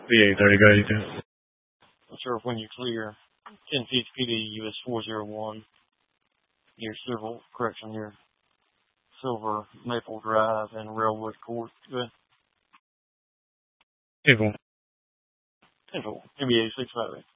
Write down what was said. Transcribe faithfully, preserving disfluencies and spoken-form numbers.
V A thirty, go ahead. Sir, when you clear, ten fifty P D U S four oh one, near Civil, correction, near Silver Maple Drive and Railwood Court. Go ahead. People. ten four, N B A six five eight.